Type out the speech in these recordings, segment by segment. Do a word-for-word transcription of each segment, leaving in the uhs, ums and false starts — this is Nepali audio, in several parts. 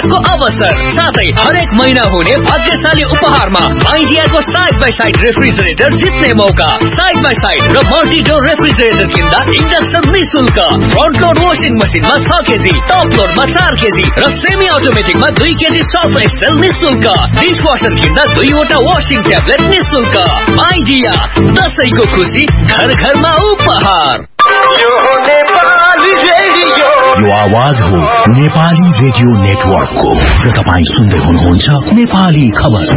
जितको अवसर साथै हरेक महिना हुने भाग्यशाली उपहारमा आइडियाको साइड बाई साइड रेफ्रिजरेटर जित्ने मौका। साइड बाई साइड र मल्टी डोर रेफ्रिजरेटर किन्दा इन्डक्सन निशुल्क। फ्रन्ट लोड वासिङ मसिनमा छ केजी, टप लोडमा चार केजी र सेमी अटोमेटिकमा दुई केजी सर्फ एक्सेल निशुल्क। डिस वासर किन्दा दुईवटा वासिङ ट्याब्लेट निशुल्क। आइडिया, दसैँको खुसी घर घरमा उपहार। यो नेपाली रेडियो, यो आवाज हो नेपाली रेडियो नेटवर्कको र तपाईँ सुन्दै हुनुहुन्छ नेपाली खबर।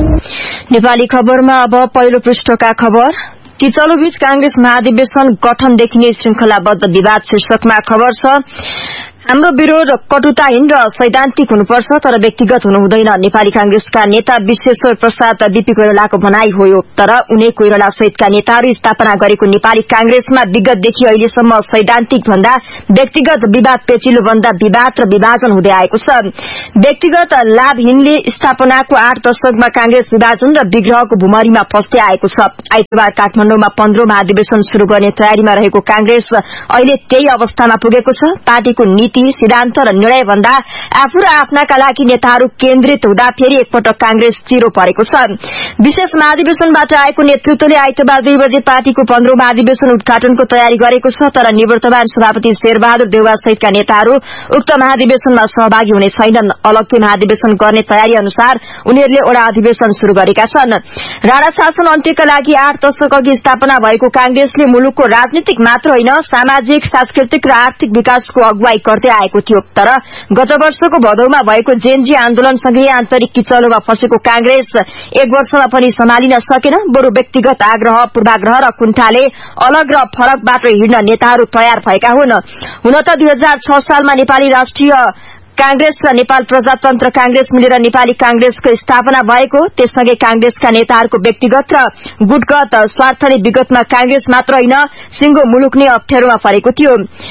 नेपाली खबरमा अब पहिलो पृष्ठका खबर। किचलोबीच कांग्रेस महाधिवेशन गठनदेखि नै श्रृंखलाबद्ध विवाद शीर्षकमा खबर छ। हाम्रो विरोध कटुताहीन र सैद्धान्तिक हुनुपर्छ, तर व्यक्तिगत हुनु हुँदैन। नेपाली कांग्रेसका नेता विश्वेश्वर प्रसाद बीपी कोइरालाको भनाई हो। तर उनी कोइराला सहितका नेताहरू स्थापना गरेको नेपाली कांग्रेसमा विगतदेखि अहिलेसम्म सैद्धान्तिक भन्दा व्यक्तिगत विवाद पेचिलो भन्दा विवाद र विभाजन हुँदै आएको छ। व्यक्तिगत लाभहीनले स्थापनाको आठ दशकमा कांग्रेस विभाजन र विग्रहको भूमरीमा फस्दै आएको छ। आइतबार काठमाडौँमा पन्ध्रौं महाधिवेशन शुरू गर्ने तयारीमा रहेको कांग्रेस अहिले त्यही अवस्थामा पुगेको छ। पार्टीको नीति, सिद्धान्त र निर्णय भन्दा आफू र आफ्नाका लागि नेताहरू केन्द्रित हुँदा फेरि एकपटक कांग्रेस चिरो परेको छ। विशेष महाधिवेशनबाट आएको नेतृत्वले आइतबार दुई बजे पार्टीको पन्ध्रौं महाधिवेशन उद्घाटनको तयारी गरेको छ। तर निवर्तमान सभापति शेरबहादुर देउवा सहितका नेताहरू उक्त महाधिवेशनमा सहभागी हुने छैनन्। अलग्गै महाधिवेशन गर्ने तयारी अनुसार उनीहरूले वडा अधिवेशन शुरू गरेका छन्। राणा शासन अन्त्यका लागि आठ दशक अघि स्थापना भएको कांग्रेसले मुलुकको राजनीतिक मात्र होइन, सामाजिक, सांस्कृतिक र आर्थिक विकासको अगुवाई गर्दै आएको थियो। तर गत वर्षको भदौमा भएको जेनजी आन्दोलनसँगै आन्तरिक किचलोमा फसेको कांग्रेस एक वर्षमा पनि सम्हालिन सकेन। बरु व्यक्तिगत आग्रह, पूर्वाग्रह र कुण्ठाले अलग र फरक बाटो हिँड्न नेताहरू तयार भएका हुन्। हुन त दुई हजार छ सालमा नेपाली राष्ट्रिय कांग्रेस र नेपाल प्रजातन्त्र कांग्रेस मिलेर नेपाली कांग्रेसको स्थापना भएको। त्यससँगै कांग्रेसका नेताहरूको व्यक्तिगत र गुटगत स्वार्थले विगतमा कांग्रेस मात्र होइन, सिंगो मुलुक नै अप्ठ्यारोमा परेको थियो।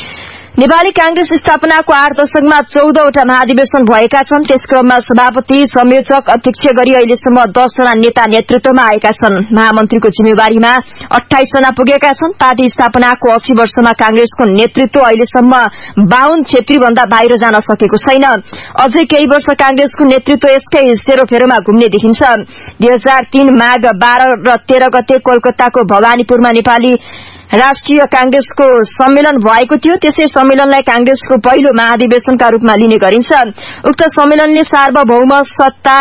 नेपाली कांग्रेस स्थापनाको आठ दशकमा चौधवटा महाधिवेशन भएका छन्। त्यस क्रममा सभापति, संयोजक, अध्यक्ष गरी अहिलेसम्म दस जना नेता नेतृत्वमा आएका छन्। महामन्त्रीको जिम्मेवारीमा अठाइस जना पुगेका छन्। पार्टी स्थापनाको अस्सी वर्षमा कांग्रेसको नेतृत्व अहिलेसम्म बाहुन छेत्री भन्दा बाहिर जान सकेको छैन। अझै केही वर्ष कांग्रेसको नेतृत्व यसकै सेरोफेरोमा घुम्ने देखिन्छ। दुई हजार तीन माघ बाह्र र तेह्र गते कोलकाताको भवानीपुरमा नेपाली राष्ट्रिय कांग्रेसको सम्मेलन भएको थियो। त्यसै सम्मेलनलाई कांग्रेसको पहिलो महाधिवेशनका रूपमा लिने गरिन्छ। उक्त सम्मेलनले सार्वभौम सत्ता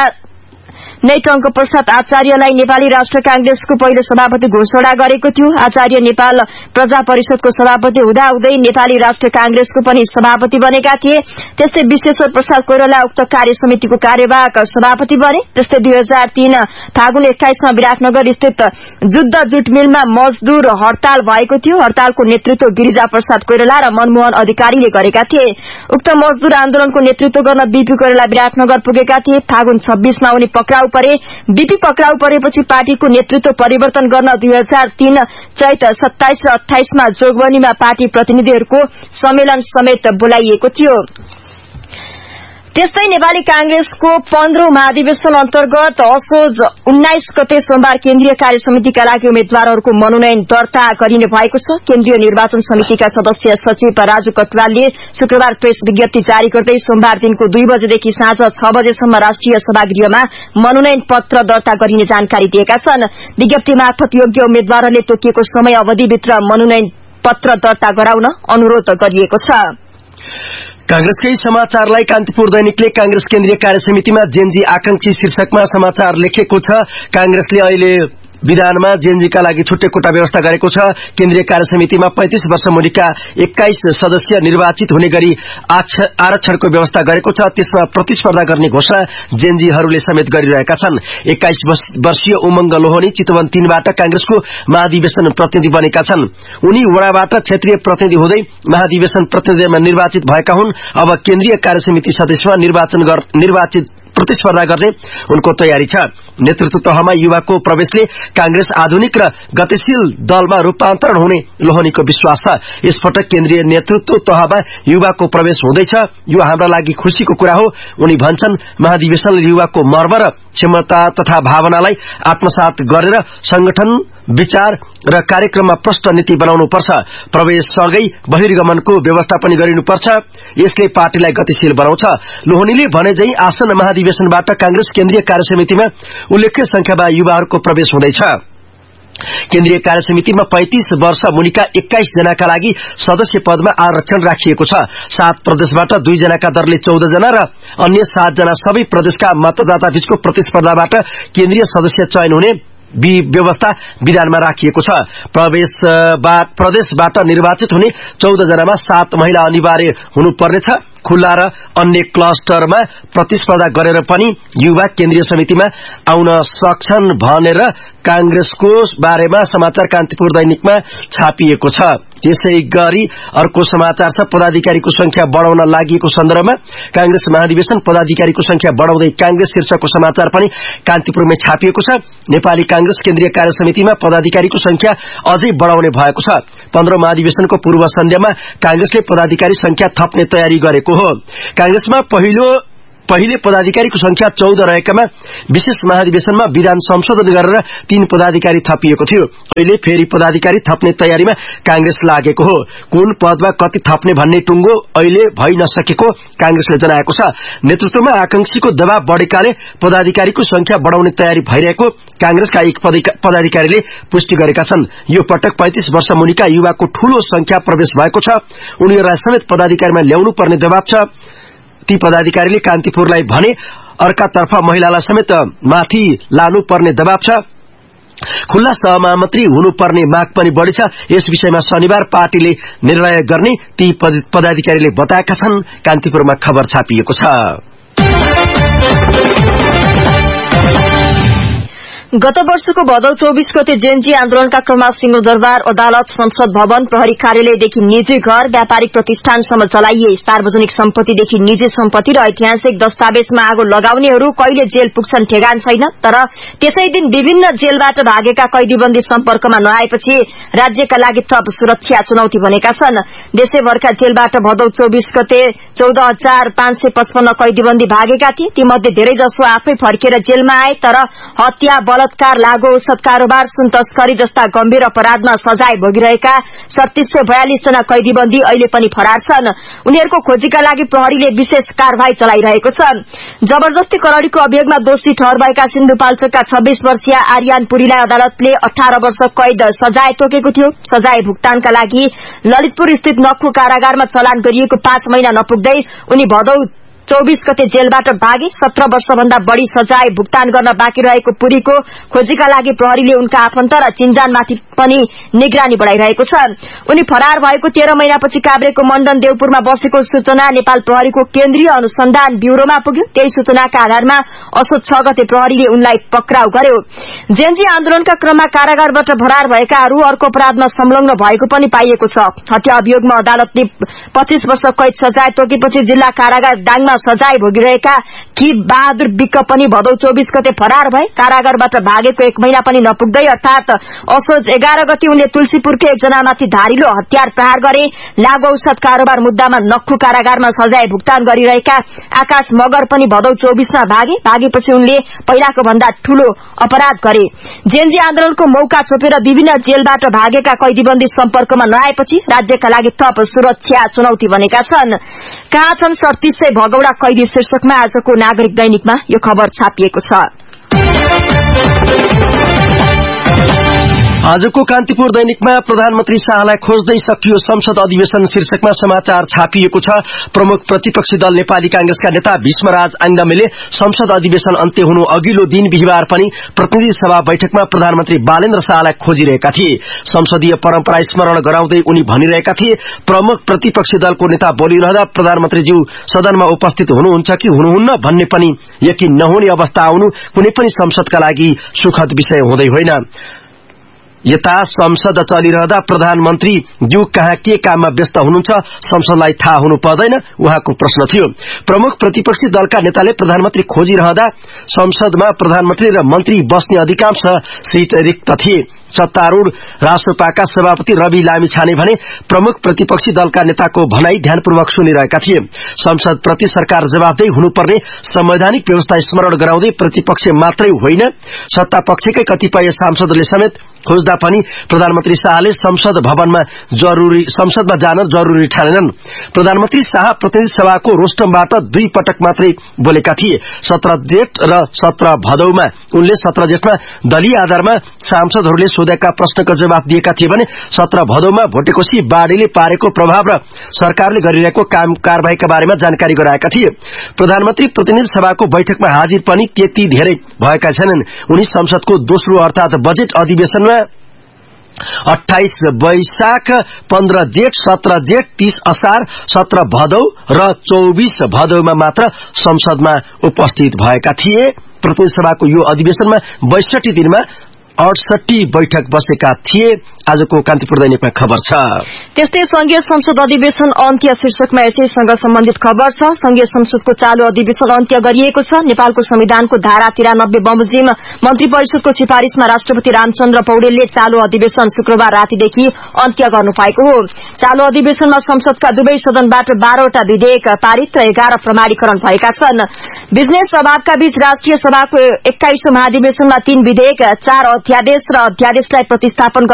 नै टंक प्रसाद आचार्यलाई नेपाली राष्ट्र कांग्रेसको पहिलो सभापति घोषणा गरेको थियो। आचार्य नेपाल प्रजा परिषदको सभापति हुँदा हुँदै नेपाली राष्ट्र कांग्रेसको पनि सभापति बनेका थिए। त्यस्तै विश्वेश्वर प्रसाद कोइराला उक्त कार्य समितिको कार्यवाहक सभापति बने। त्यस्तै दुई हजार तीन फागुन एक्काइसमा विराटनगर स्थित जुद्ध जुट मिलमा मजदूर हड़ताल भएको थियो। हड़तालको नेतृत्व गिरिजा प्रसाद कोइराला र मनमोहन अधिकारीले गरेका थिए। उक्त मजदूर आन्दोलनको नेतृत्व गर्न बीपी कोइराला विराटनगर पुगेका थिए। फागुन छब्बीसमा उनी पक्राउ परे। बीपी पक्राउ परेपछि पार्टीको नेतृत्व परिवर्तन गर्न दुई हजार तीन चैत सत्ताइस र अठाइसमा जोगबनीमा पार्टी प्रतिनिधिहरूको सम्मेलन समेत बोलाइएको थियो। त्यस्तै नेपाली कांग्रेसको पन्ध्रौं महाधिवेशन अन्तर्गत असोज उन्नाइस गते सोमबार केन्द्रीय कार्य समितिका लागि उम्मेद्वारहरूको मनोनयन दर्ता गरिने भएको छ। केन्द्रीय निर्वाचन समितिका सदस्य सचिव राजु कटवालले शुक्रबार प्रेस विज्ञप्ति जारी गर्दै सोमबार दिनको दुई बजेदेखि साँझ छ बजेसम्म राष्ट्रिय सभागृहमा मनोनयन पत्र दर्ता गरिने जानकारी दिएका छन्। विज्ञप्ति मार्फत योग्य उम्मेद्वारहरूले तोकिएको समय अवधिभित्र मनोनयन पत्र दर्ता गराउन अनुरोध गरिएको छ। कांग्रेसकै समाचारलाई कान्तिपुर दैनिकले कांग्रेस केन्द्रीय कार्य समितिमा जेनजी आकांक्षी शीर्षकमा समाचार लेखेको छ। कांग्रेसले अहिले विधानमा जेनजीका लागि छुट्टै कोटा व्यवस्था गरेको छ। केन्द्रीय कार्य समितिमा पैंतीस वर्ष मुनिका एक्काइस सदस्य निर्वाचित हुने गरी आरक्षणको व्यवस्था गरेको छ। त्यसमा प्रतिस्पर्धा गर्ने घोषणा जेनजीहरूले समेत गरिरहेका छन्। एक्काइस वर्षीय उमंग लोहनी चितवन तीनबाट कांग्रेसको महाधिवेशन प्रतिनिधि बनेका छन्। उनी वडाबाट क्षेत्रीय प्रतिनिधि हुँदै महाधिवेशन प्रतिनिधिमा निर्वाचित भएका हुन्। अब केन्द्रीय कार्य समिति सदस्यमा निर्वाचन निर्वाचित प्रतिस्पर्धा गर्ने उनको तयारी छ। नेतृत्व तहमा युवाको प्रवेशले कांग्रेस आधुनिक र गतिशील दलमा रूपान्तरण हुने लोहनीको विश्वास छ। यसपटक केन्द्रीय नेतृत्व तहमा युवाको प्रवेश हुँदैछ। यो हाम्रा लागि खुशीको कुरा हो। उनी भन्छन्, महाधिवेशनले युवाको मर्म र क्षमता तथा भावनालाई आत्मसात गरेर संगठन विचार र कार्यक्रममा प्रष्ट नीति बनाउनुपर्छ। प्रवेशसँगै बहिर्गमनको व्यवस्था पनि गरिनुपर्छ। यसले पार्टीलाई गतिशील बनाउँछ। लोहनीले भने झै आसन महाधिवेशनबाट कांग्रेस केन्द्रीय कार्यसमितिमा उल्लेख्य संख्यामा युवाहरूको प्रवेश हुँदैछ। केन्द्रीय कार्यसमितिमा पैंतीस वर्ष मुनिका एक्काइस जनाका लागि सदस्य पदमा आरक्षण राखिएको छ। सात प्रदेशबाट दुई जनाका दरले चौध जना र अन्य सात जना सबै प्रदेशका मतदाता बीचको प्रतिस्पर्धाबाट केन्द्रीय सदस्य चयन हुने व्यवस्था विधानमा राखिएको छ। प्रवेश प्रदेशबाट निर्वाचित हुने चौध जनामा सात महिला अनिवार्य हुनुपर्नेछ। खुल्ला र अन्य क्लस्टरमा प्रतिस्पर्धा गरेर पनि युवा केन्द्रीय समितिमा आउन सक्छन् भनेर कांग्रेसको बारेमा समाचार कान्तिपुर दैनिकमा छापिएको छ। त्यसैगरी अर्को समाचार छ पदाधिकारीको संख्या बढाउन लागेको सन्दर्भमा कांग्रेस महाधिवेशन पदाधिकारीको संख्या बढाउँदै कांग्रेस शीर्षकको समाचार पनि कान्तिपुरमै छापिएको छ। नेपाली कांग्रेस केन्द्रीय कार्यसमितिमा पदाधिकारीको संख्या अझै बढाउने भएको छ। पन्ध्र महाधिवेशनको पूर्व सन्ध्यामा कांग्रेसले पदाधिकारी संख्या थप्ने तयारी गरेको हो। कांग्रेसमा पहिलो पहिले पदाधिकारीको संख्या चौध रहेकामा विशेष महाधिवेशनमा विधान संशोधन गरेर तीन पदाधिकारी थपिएको थियो। अहिले फेरि पदाधिकारी थप्ने तयारीमा कांग्रेस लागेको हो। कुन पदमा कति थप्ने भन्ने टुङ्गो अहिले भइ नसकेको कांग्रेसले जनाएको छ। नेतृत्वमा आकांक्षीको दबाव बढेकाले पदाधिकारीको संख्या बढाउने तयारी भइरहेको कांग्रेसका एक पदाधिकारीले पुष्टि गरेका छन्। यो पटक पैंतीस वर्ष मुनिका युवाको ठूलो संख्या प्रवेश भएको छ। उनीहरूलाई समेत पदाधिकारीमा ल्याउनु पर्ने दबाव छ। ती पदाधिकारीले कान्तिपुरलाई भने अर्कातर्फ महिलालाई समेत माथि लानु पर्ने दबाव छ। खुल्ला सहमन्त्री हुनुपर्ने माग पनि बढी छ। यस विषयमा शनिबार पार्टीले निर्णय गर्ने ती पदाधिकारीले बताएका छन्। कान्तिपुरमा खबर छापिएको छ। गत वर्षको भदौ चौबीस गते जेएनजी आन्दोलनका क्रममा सिंहदरबार अदालत, संसद भवन, प्रहरी कार्यालयदेखि निजी घर, व्यापारिक प्रतिष्ठानसम्म चलाइए। सार्वजनिक सम्पत्तिदेखि निजी सम्पत्ति र ऐतिहासिक दस्तावेजमा आगो लगाउनेहरू कहिले जेल पुग्छन् ठेगान छैन। तर त्यसै दिन विभिन्न जेलबाट भागेका कैदीबन्दी सम्पर्कमा नआएपछि राज्यका लागि थप सुरक्षा चुनौती बनेका छन्। देशैभरका जेलबाट भदौ चौबीस गते चौध हजार पाँच सय पचपन्न कैदीबन्दी भागेका थिए। तीमध्ये धेरैजसो आफै फर्केर जेलमा आए। तर हत्या, बलात्कार, लागू औषध कारोबार, सुन तस्करी जस्ता गम्भीर अपराधमा सजाय भोगिरहेका सड़तीस सय बयालिस जना कैदीबन्दी अहिले पनि फरार छन्। उनीहरूको खोजीका लागि प्रहरीले विशेष कारवाही चलाइरहेको छ। जबरजस्ती करडीको अभियोगमा दोषी ठहर भएका सिन्धुपाल्चोकका छब्बीस वर्षीय आर्यन पुरीलाई अदालतले अठारह वर्ष कैद सजाय तोकेको थियो। सजाय भुक्तानका लागि ललितपुर स्थित नक्खु कारागारमा चलान गरिएको पाँच महिना नपुग्दै उनी भदौ चौबीस गते जेलबाट भागे। सत्रह वर्षभन्दा बढ़ी सजाय भुक्तान गर्न बाँकी रहेको पुरीको खोजीका लागि प्रहरीले उनका आफन्त र चिन्जानमाथि पनि निगरानी बढ़ाइरहेको छ। उनी फरार भएको तेह्र महिनापछि काभ्रेको मण्डन देवपुरमा बसेको सूचना नेपाल प्रहरीको केन्द्रीय अनुसन्धान ब्यूरोमा पुग्यो। त्यही सूचनाका आधारमा असोज छ गते प्रहरीले उनलाई पक्राउ गर्यो। जेएनजी आन्दोलनका क्रममा कारागारबाट फरार भएकाहरू अर्को अपराधमा संलग्न भएको पनि पाइएको छ। हत्या अभियोगमा अदालतले पच्चीस वर्ष कैद सजाय तोकेपछि जिल्ला कारागार दाङमा सजाय भोगिरहेका कि बहादुर विक्क पनि भदौ चौबीस गते फरार भए। कारागारबाट भागेको एक महिना पनि नपुग्दै अर्थात असोज एघार गते उनले तुलसीपुरकै एकजनामाथि धारिलो हतियार प्रहार गरे। लागू औषध कारोबार मुद्दामा नक्खु कारागारमा सजाय भुक्तान गरिरहेका आकाश मगर पनि भदौ चौबीसमा भागे। भागेपछि उनले पहिलाको भन्दा ठूलो अपराध गरे। जेएनजी आन्दोलनको मौका छोपेर विभिन्न जेलबाट भागेका कैदीबन्दी सम्पर्कमा नआएपछि राज्यका लागि थप सुरक्षा चुनौती बनेका छन्। कहाँ छन् सड़तीस सय भगौड़ा कैदी शीर्षकमा आजको नागरिक दैनिकमा यो खबर छापिएको छ। आजको कान्तिपुर दैनिकमा प्रधानमन्त्री शाहलाई खोज्दै सकियो संसद अधिवेशन शीर्षकमा समाचार छापिएको छ। प्रमुख प्रतिपक्षी दल नेपाली कांग्रेसका नेता भीष्मराज आङदामेले संसद अधिवेशन अन्त्य हुनु अघिल्लो दिन बिहिबार पनि प्रतिनिधि सभा बैठकमा प्रधानमन्त्री बालेन्द्र शाहलाई खोजिरहेका थिए। संसदीय परम्परा स्मरण गराउँदै उनी भनिरहेका थिए, प्रमुख प्रतिपक्षी दलको नेता बोलिरहँदा प्रधानमन्त्रीज्यू सदनमा उपस्थित हुनुहुन्छ कि हुनुहुन्न भन्ने पनि यकिन नहुने अवस्था आउनु कुनै पनि संसदका लागि सुखद विषय हुँदै होइन। यता संसद चलिरहँदा प्रधानमन्त्री ज्यू कहाँ के काममा व्यस्त हुनुहुन्छ संसदलाई थाहा हुनु पर्दैन, उहाँको प्रश्न थियो। प्रमुख प्रतिपक्षी दलका नेताले प्रधानमन्त्री खोजिरहँदा संसदमा प्रधानमन्त्री र मन्त्री बस्ने अधिकांश सीट रिक्त थिए। सत्तारूढ़ रासोपाका सभापति रवि लामिछाने भने प्रमुख प्रतिपक्षी दलका नेताको भनाई ध्यानपूर्वक सुनिरहेका थिए। संसद प्रति सरकार जवाफदेही हुनुपर्ने संवैधानिक व्यवस्था स्मरण गराउँदै प्रतिपक्ष मात्रै होइन सत्ता पक्षकै कतिपय सांसदले समेत खोज्दा पनि प्रधानमन्त्री शाहले संसद भवनमा जरुरी संसदमा जान जरुरी ठानेनन्। प्रधानमन्त्री शाह प्रतिनिधि सभाको रोस्टमबाट दुई पटक मात्रै बोलेका थिए। सत्रह जेठ र सत्रह भदौमा उनले सत्रह जेठमा दलीय आधारमा सांसदहरूले सोधेका प्रश्नका जवाफ दिएका थिए भने सत्रह भदौमा भोटेकोशी बाढीले पारेको प्रभाव र सरकारले गरिरहेको काम कारबाहीका बारेमा जानकारी गराएका थिए। प्रधानमन्त्री प्रतिनिधि सभाको बैठकमा हाजिर पनि त्यति धेरै भएका छैनन्। उनी संसदको दोस्रो अर्थात बजेट अधिवेशनमा अट्ठाइस वैशाख, पन्ध्र जेठ, सत्रह जेठ, तीस असार, सत्रह भदौ र चौबीस भदौमा मात्र संसदमा उपस्थित भएका थिए। प्रतिनिधि सभाको यो अधिवेशनमा बैसठी दिनमा अडसठी बैठक बसेका थिए। आजको कान्तिपुर दैनिकमा खबर छ। त्यस्तै संघीय संसद अधिवेशन अन्त्य शीर्षकमा यसैसँग सम्बन्धित खबर छ। संघीय संसदको चालू अधिवेशन अन्त्य गरिएको छ। नेपालको संविधानको धारा तिरानब्बे बमोजिम मन्त्री परिषदको सिफारिशमा राष्ट्रपति रामचन्द्र पौडेलले चालू अधिवेशन शुक्रबार रातिदेखि अन्त्य गर्नु भएको हो। चालू अधिवेशनमा संसदका दुवै सदनबाट बाह्रवटा विधेयक पारित र एघार प्रमाणीकरण भएका छन्। बिजनेस प्रभावका बीच राष्ट्रिय सभाको एक्काइसौं महाधिवेशनमा तीन विधेयक, चार अध्यादेश र अध्यादेशलाई प्रतिस्थापन